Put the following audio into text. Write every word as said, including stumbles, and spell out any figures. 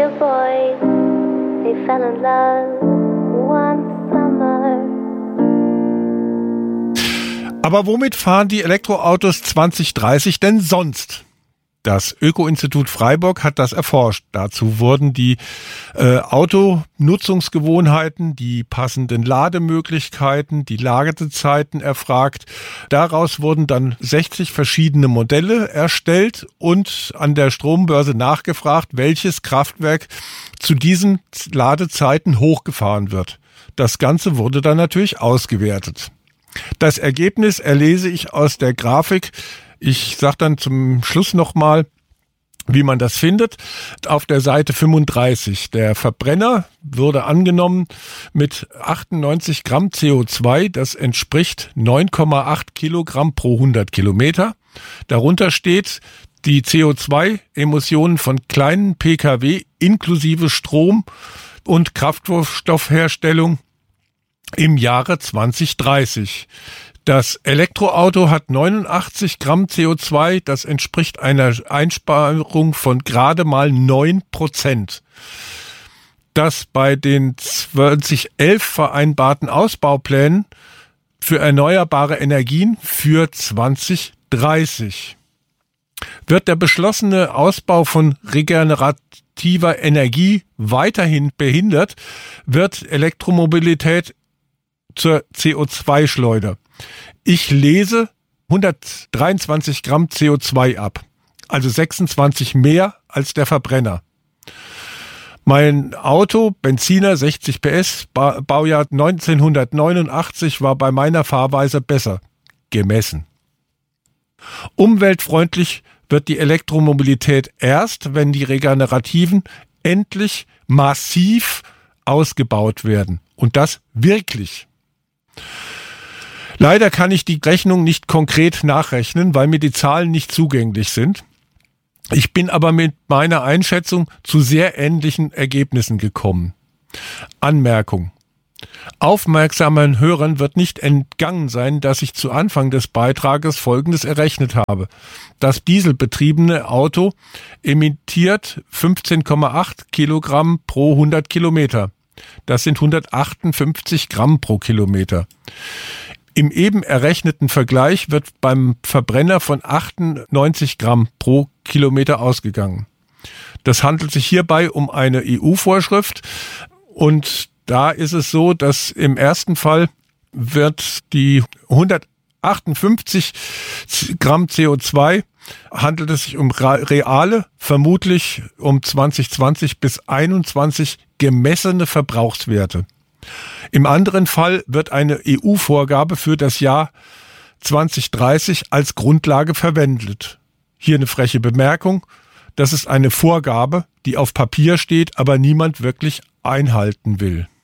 a boy, they fell in love one summer. Aber womit fahren die Elektroautos zwanzig dreißig denn sonst? Das Öko-Institut Freiburg hat das erforscht. Dazu wurden die äh, Autonutzungsgewohnheiten, die passenden Lademöglichkeiten, die Ladezeiten erfragt. Daraus wurden dann sechzig verschiedene Modelle erstellt und an der Strombörse nachgefragt, welches Kraftwerk zu diesen Ladezeiten hochgefahren wird. Das Ganze wurde dann natürlich ausgewertet. Das Ergebnis erlese ich aus der Grafik. Ich sage dann zum Schluss nochmal, wie man das findet. Auf der Seite fünfunddreißig. Der Verbrenner wurde angenommen mit achtundneunzig Gramm C O zwei. Das entspricht neun Komma acht Kilogramm pro hundert Kilometer. Darunter steht die C O zwei Emissionen von kleinen Pkw inklusive Strom und Kraftstoffherstellung im Jahre zwanzig dreißig. Das Elektroauto hat neunundachtzig Gramm C O zwei, das entspricht einer Einsparung von gerade mal neun Prozent. Das bei den zwanzig elf vereinbarten Ausbauplänen für erneuerbare Energien für zwanzig dreißig. Wird der beschlossene Ausbau von regenerativer Energie weiterhin behindert, wird Elektromobilität zur C O zwei Schleuder. Ich lese hundertdreiundzwanzig Gramm C O zwei ab, also sechsundzwanzig mehr als der Verbrenner. Mein Auto, Benziner, sechzig P S, Baujahr neunzehnhundertneunundachtzig, war bei meiner Fahrweise besser, gemessen. Umweltfreundlich wird die Elektromobilität erst, wenn die Regenerativen endlich massiv ausgebaut werden. Und das wirklich. Leider kann ich die Rechnung nicht konkret nachrechnen, weil mir die Zahlen nicht zugänglich sind. Ich bin aber mit meiner Einschätzung zu sehr ähnlichen Ergebnissen gekommen. Anmerkung. Aufmerksamen Hörern wird nicht entgangen sein, dass ich zu Anfang des Beitrages Folgendes errechnet habe. Das dieselbetriebene Auto emittiert fünfzehn Komma acht Kilogramm pro hundert Kilometer. Das sind hundertachtundfünfzig Gramm pro Kilometer. Im eben errechneten Vergleich wird beim Verbrenner von achtundneunzig Gramm pro Kilometer ausgegangen. Das handelt sich hierbei um eine E U-Vorschrift und da ist es so, dass im ersten Fall wird die hundertachtundfünfzig Gramm C O zwei, handelt es sich um reale, vermutlich um zwanzig zwanzig bis einundzwanzig gemessene Verbrauchswerte. Im anderen Fall wird eine E U-Vorgabe für das Jahr zwanzig dreißig als Grundlage verwendet. Hier eine freche Bemerkung. Das ist eine Vorgabe, die auf Papier steht, aber niemand wirklich einhalten will.